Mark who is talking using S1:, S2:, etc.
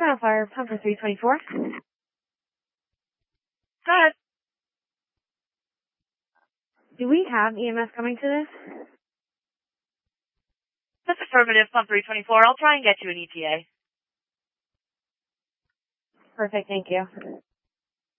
S1: Trial Fire, Pumper 324.
S2: Go ahead.
S1: Do we have EMS coming to this?
S2: That's affirmative, Pump 324. I'll try and get you an ETA.
S1: Perfect, thank you.